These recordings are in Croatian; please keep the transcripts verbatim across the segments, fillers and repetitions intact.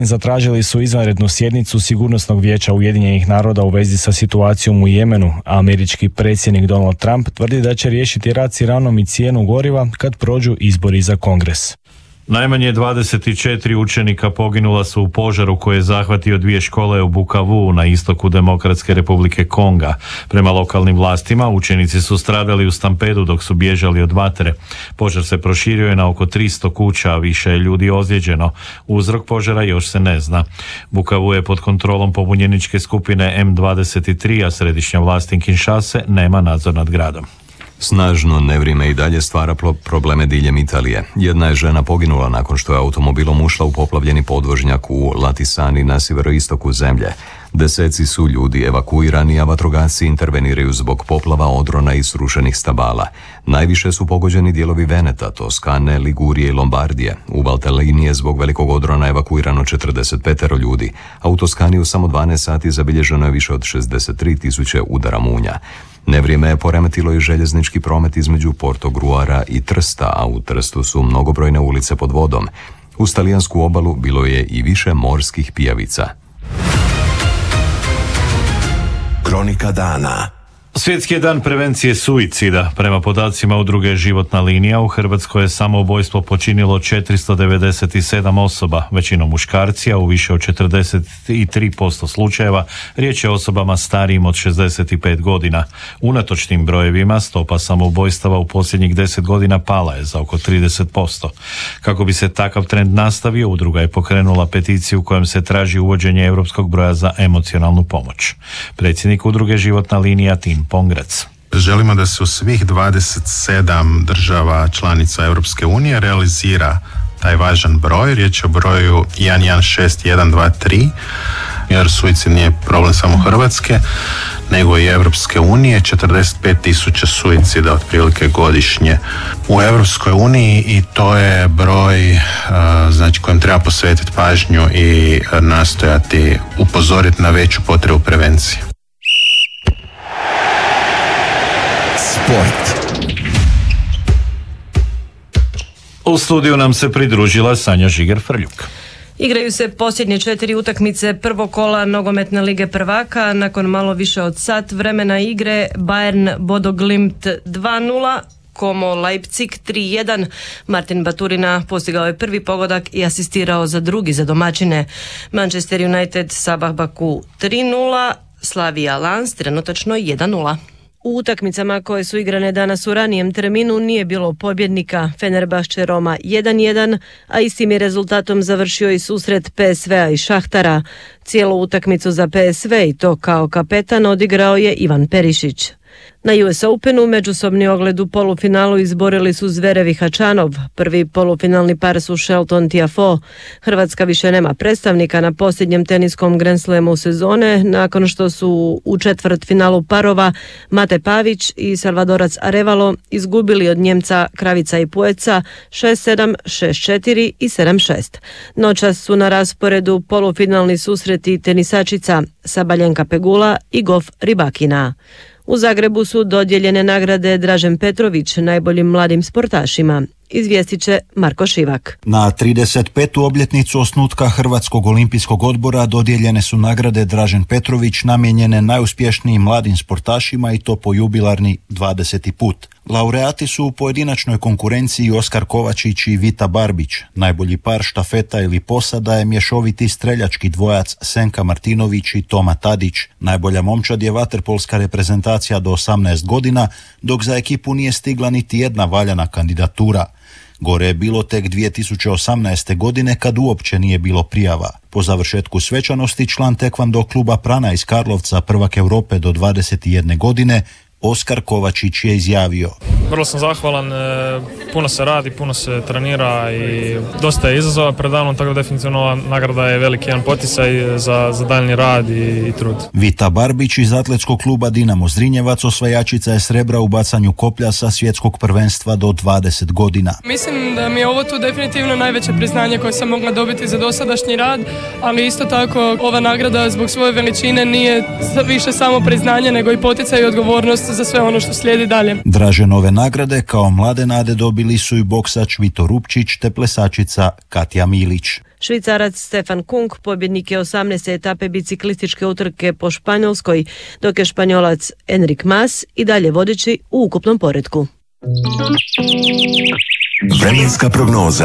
zatražili su izvanrednu sjednicu Sigurnosnog vijeća Ujedinjenih naroda u vezi sa situacijom u Jemenu, a američki predsjednik Donald Trump tvrdi da će riješiti rat s Iranom i cijenu goriva kad prođu izbori za Kongres. Najmanje dvadeset četiri učenika poginula su u požaru koji je zahvatio dvije škole u Bukavu na istoku Demokratske republike Konga. Prema lokalnim vlastima, učenici su stradali u stampedu dok su bježali od vatre. Požar se proširio je na oko tristo kuća, a više je ljudi ozlijeđeno. Uzrok požara još se ne zna. Bukavu je pod kontrolom pobunjeničke skupine M dvadeset tri, a središnja vlast Kinshase nema nadzor nad gradom. Snažno nevrijeme i dalje stvara probleme diljem Italije. Jedna je žena poginula nakon što je automobilom ušla u poplavljeni podvožnjak u Latisani na sjeveroistoku zemlje. Deseci su ljudi evakuirani, a vatrogasci interveniraju zbog poplava, odrona i srušenih stabala. Najviše su pogođeni dijelovi Veneta, Toskane, Ligurije i Lombardije. U Valtellini je zbog velikog odrona evakuirano četrdeset pet ljudi, a u Toskani u samo dvanaest sati zabilježeno je više od šezdeset tri tisuće udara munja. Nevrijeme je poremetilo i željeznički promet između Portogruara i Trsta, a u Trstu su mnogobrojne ulice pod vodom. Uz talijansku obalu bilo je i više morskih pijavica. Kronika dana. Svjetski je dan prevencije suicida. Prema podacima udruge Životna linija, u Hrvatskoj je samoubojstvo počinilo četiristo devedeset sedam osoba, većinom muškarci, a u više od četrdeset tri posto slučajeva riječ je o osobama starijim od šezdeset pet godina. Unatoč tim brojevima, stopa samoubojstava u posljednjih deset godina pala je za oko trideset posto. Kako bi se takav trend nastavio, udruga je pokrenula peticiju kojom se traži uvođenje europskog broja za emocionalnu pomoć. Predsjednik udruge Životna linija Tim Pongrac. Želimo da se u svih dvadeset sedam država članica Europske unije realizira taj važan broj. Riječ je o broju jedan jedan šest jedan dva tri, jer suicid nije problem samo Hrvatske, nego i Europske unije. četrdeset pet tisuća suicida otprilike godišnje u Europskoj uniji i to je broj znači, kojem treba posvetiti pažnju i nastojati upozoriti na veću potrebu prevencije. Sport. U studiju nam se pridružila Sanja Žiger-Frljuk. Igraju se posljednje četiri utakmice prvog kola nogometne lige prvaka. Nakon malo više od sat vremena igre Bayern Bodo Glimt dva nula, Como Leipzig tri jedan. Martin Baturina postigao je prvi pogodak i asistirao za drugi za domaćine. Manchester United Sabah Baku tri nula, Slavia Lens trenutačno jedan nula. U utakmicama koje su igrane danas u ranijem terminu nije bilo pobjednika. Fenerbahče Roma jedan jedan, a istim je rezultatom završio i susret P S V-a i Šahtara. Cijelu utakmicu za P S V i to kao kapetan odigrao je Ivan Perišić. Na U S Openu međusobni ogled u polufinalu izborili su Zverev i Hačanov. Prvi polufinalni par su Shelton Tiafoe. Hrvatska više nema predstavnika na posljednjem teniskom Grand Slamu sezone, nakon što su u četvrtfinalu parova Mate Pavić i Salvadorac Arevalo izgubili od Njemca Kravica i Pueca šest sedam, šest četiri i sedam šest. Noćas su na rasporedu polufinalni susreti tenisačica Sabaljenka Pegula i Gof Ribakina. U Zagrebu su dodijeljene nagrade Dražen Petrović najboljim mladim sportašima. Izvijestit će Marko Šivak. Na trideset petu obljetnicu osnutka Hrvatskog olimpijskog odbora dodijeljene su nagrade Dražen Petrović namijenjene najuspješnijim mladim sportašima i to po jubilarni dvadeseti put. Laureati su u pojedinačnoj konkurenciji Oskar Kovačić i Vita Barbić. Najbolji par štafeta ili posada je mješoviti streljački dvojac Senka Martinović i Toma Tadić. Najbolja momčad je vaterpolska reprezentacija do osamnaest godina, dok za ekipu nije stigla niti jedna valjana kandidatura. Gore je bilo tek dvije tisuće osamnaeste. godine kad uopće nije bilo prijava. Po završetku svečanosti član tekvando kluba Prana iz Karlovca, prvak Europe do dvadeset jedne godine, Oskar Kovačić je izjavio: Vrlo sam zahvalan, puno se radi, puno se trenira i dosta je izazova pred danom, tako da definitivno ova nagrada je veliki jedan poticaj za, za daljnji rad i, i trud. Vita Barbić iz atletskog kluba Dinamo Zrinjevac osvajačica je srebra u bacanju koplja sa svjetskog prvenstva do dvadeset godina. Mislim da mi je ovo tu definitivno najveće priznanje koje sam mogla dobiti za dosadašnji rad, ali isto tako ova nagrada zbog svoje veličine nije više samo priznanje nego i poticaj i odgovornost za sve ono što slijedi dalje. Draženove nagrade kao mlade nade dobili su i boksač Vito Rupčić te plesačica Katja Milić. Švicarac Stefan Kung pobjednik je osamnaeste etape biciklističke utrke po Španjolskoj, dok je Španjolac Enric Mas i dalje vodeći u ukupnom poretku. Vremenska prognoza.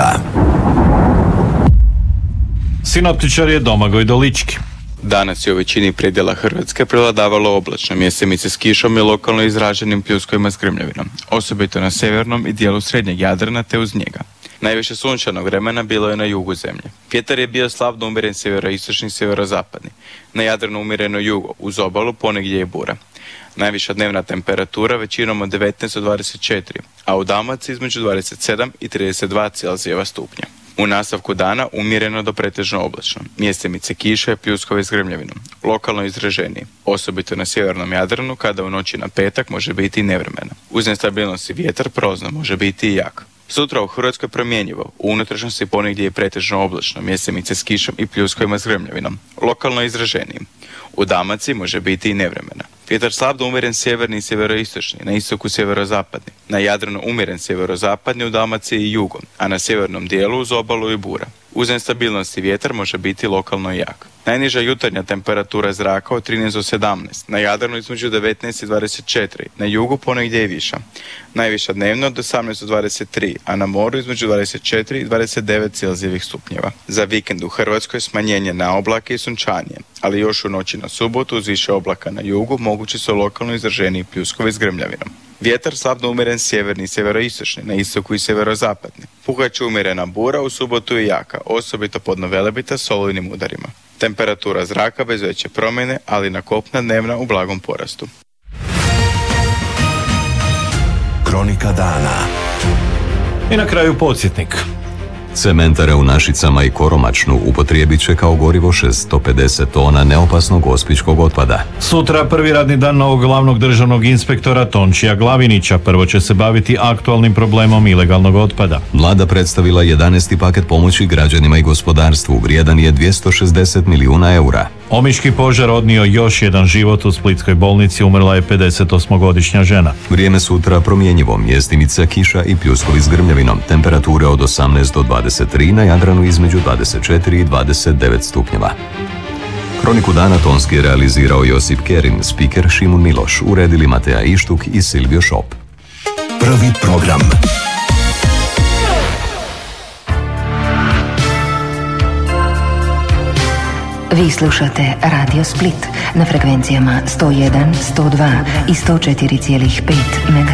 Sinoptičar je Domagoj Dolički. Danas je u većini predjela Hrvatske prevladavalo oblačno, mjesemice s kišom i lokalno izraženim pljuskovima s grmljavinom, osobito na sjevernom i dijelu srednjeg Jadrana te uz njega. Najviše sunčanog vremena bilo je na jugu zemlje. Vjetar je bio slabno umjeren sjeveroistočni i sjeverozapadni. Na Jadranu umjereno jugo, uz obalu ponegdje je bura. Najviša dnevna temperatura većinom od devetnaest do dvadeset četiri, a u Dalmaciji između dvadeset sedam i trideset dva Celzijeva stupnja. U nastavku dana umjereno do pretežno oblačno. Mjesemice kiše i pljuskove s grmljavinom. Lokalno izraženiji, osobito na sjevernom Jadranu, kada u noći na petak može biti i nevremena. Uz nestabilnost i vjetar prozno može biti i jak. Sutra u Hrvatskoj promjenjivo, u unutrašnjosti ponegdje je pretežno oblačno, mjesemice s kišom i pljuskovima s grmljavinom. Lokalno izraženiji. U Dalmaciji može biti i nevremena. Vjetar slab do umjeren sjeverni i sjeveroistočni, na istoku sjeverozapadni. Na Jadranu umjeren sjeverozapadni, u Dalmaciji i jugom, a na sjevernom dijelu uz obalu i bura. Uz nestabilnost i vjetar može biti lokalno jak. Najniža jutarnja temperatura zraka od trinaest do sedamnaest, na Jadranu između devetnaest i dvadeset četiri, na jugu ponegdje i viša. Najviša dnevno od osamnaest do dvadeset tri, a na moru između dvadeset četiri i dvadeset devet Celzijevih stupnjeva. Za vikend u Hrvatskoj smanjenje na oblake i sunčanije, ali još u noći na subotu uz više oblaka na jugu mogući su lokalno izraženiji pljuskovi s grmljavinom. Vjetar slabno umjeren sjeverni i sjeveroistočni, na istoku i sjeverozapadni. Puhaće umjerena bura, u subotu i jaka, osobito podno Velebita s olujnim udarima. Temperatura zraka bez veće promjene, ali na kopna dnevna u blagom porastu. Kronika dana. I na kraju podsjetnik. Cementare u Našicama i Koromačnu upotrijebit će kao gorivo šesto pedeset tona neopasnog gospićkog otpada. Sutra prvi radni dan novog glavnog državnog inspektora Tončija Glavinića. Prvo će se baviti aktualnim problemom ilegalnog otpada. Vlada predstavila jedanaesti paket pomoći građanima i gospodarstvu, vrijedan je dvjesto šezdeset milijuna eura. Omiški požar odnio još jedan život u splitskoj bolnici, umrla je pedesetosmogodišnja žena. Vrijeme sutra promjenjivo, mjestimica kiša i pljuskovi s grmljavinom, temperature od osamnaest do dvadeset tri, na Jadranu između dvadeset četiri i dvadeset devet stupnjeva. Kroniku dana tonski je realizirao Josip Kerin, spiker Šimun Miloš, uredili Mateja Ištuk i Silvio Šop. Prvi program. Vi slušate Radio Split na frekvencijama sto jedan, sto dva i sto četiri zarez pet MHz.